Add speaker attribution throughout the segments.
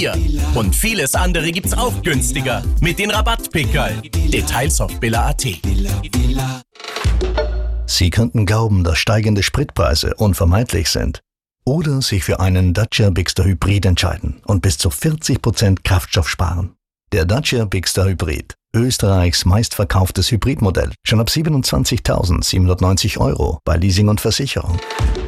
Speaker 1: Bier. Und vieles andere gibt's auch günstiger mit den Rabattpickerl. Details auf billa.at.
Speaker 2: Sie könnten glauben, dass steigende Spritpreise unvermeidlich sind. Oder sich für einen Dacia Bigster Hybrid entscheiden und bis zu 40% Kraftstoff sparen. Der Dacia Bigster Hybrid, Österreichs meistverkauftes Hybridmodell, schon ab 27.790 € bei Leasing und Versicherung.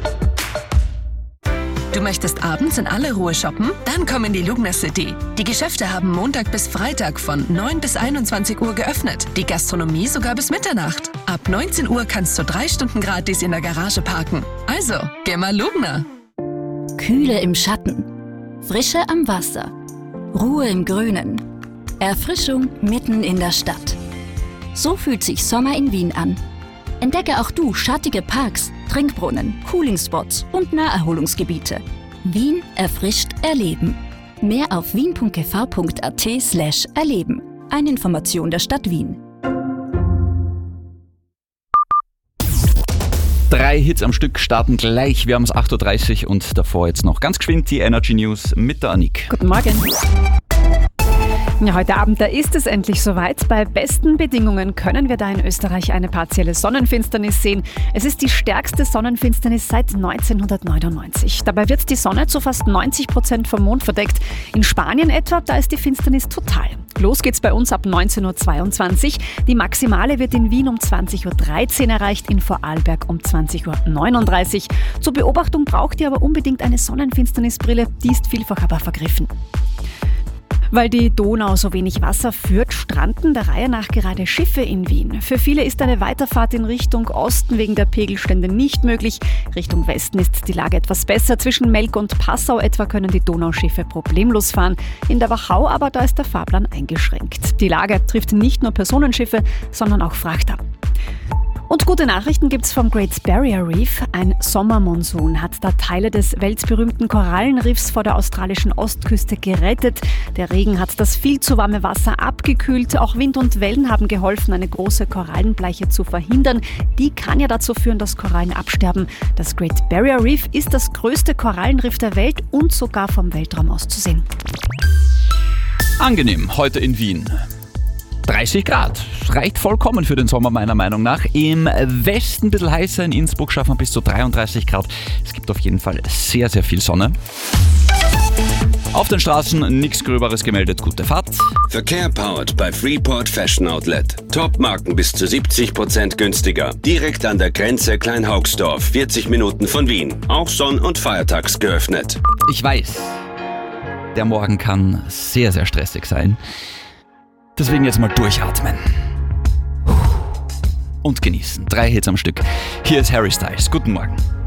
Speaker 3: Du möchtest abends in aller Ruhe shoppen? Dann komm in die Lugner City. Die Geschäfte haben Montag bis Freitag von 9 bis 21 Uhr geöffnet. Die Gastronomie sogar bis Mitternacht. Ab 19 Uhr kannst du 3 Stunden gratis in der Garage parken. Also, geh mal Lugner.
Speaker 4: Kühle im Schatten, Frische am Wasser, Ruhe im Grünen, Erfrischung mitten in der Stadt. So fühlt sich Sommer in Wien an. Entdecke auch du schattige Parks, Trinkbrunnen, Coolingspots und Naherholungsgebiete. Wien erfrischt erleben. Mehr auf wien.gv.at/erleben. Eine Information der Stadt Wien.
Speaker 5: 3 Hits am Stück starten gleich. Wir haben es 8.30 Uhr und davor jetzt noch ganz geschwind die Energy News mit der Annik.
Speaker 6: Guten Morgen. Ja, heute Abend, da ist es endlich soweit. Bei besten Bedingungen können wir da in Österreich eine partielle Sonnenfinsternis sehen. Es ist die stärkste Sonnenfinsternis seit 1999. Dabei wird die Sonne zu fast 90% vom Mond verdeckt. In Spanien etwa, da ist die Finsternis total. Los geht's bei uns ab 19.22 Uhr. Die Maximale wird in Wien um 20.13 Uhr erreicht, in Vorarlberg um 20.39 Uhr. Zur Beobachtung braucht ihr aber unbedingt eine Sonnenfinsternisbrille, die ist vielfach aber vergriffen. Weil die Donau so wenig Wasser führt, stranden der Reihe nach gerade Schiffe in Wien. Für viele ist eine Weiterfahrt in Richtung Osten wegen der Pegelstände nicht möglich. Richtung Westen ist die Lage etwas besser. Zwischen Melk und Passau etwa können die Donauschiffe problemlos fahren. In der Wachau aber, da ist der Fahrplan eingeschränkt. Die Lage trifft nicht nur Personenschiffe, sondern auch Frachter. Und gute Nachrichten gibt's vom Great Barrier Reef. Ein Sommermonsun hat da Teile des weltberühmten Korallenriffs vor der australischen Ostküste gerettet. Der Regen hat das viel zu warme Wasser abgekühlt. Auch Wind und Wellen haben geholfen, eine große Korallenbleiche zu verhindern. Die kann ja dazu führen, dass Korallen absterben. Das Great Barrier Reef ist das größte Korallenriff der Welt und sogar vom Weltraum aus zu sehen.
Speaker 5: Angenehm heute in Wien. 30 Grad. Reicht vollkommen für den Sommer meiner Meinung nach. Im Westen ein bisschen heißer, in Innsbruck schaffen wir bis zu 33 Grad. Es gibt auf jeden Fall sehr, sehr viel Sonne. Auf den Straßen nichts Gröberes gemeldet. Gute Fahrt.
Speaker 7: Verkehr powered bei Freeport Fashion Outlet. Top-Marken bis zu 70% günstiger. Direkt an der Grenze Kleinhaugsdorf, 40 Minuten von Wien. Auch sonn- und feiertags geöffnet.
Speaker 5: Ich weiß, der Morgen kann sehr, sehr stressig sein. Deswegen jetzt mal durchatmen. Und genießen. 3 Hits am Stück. Hier ist Harry Styles. Guten Morgen.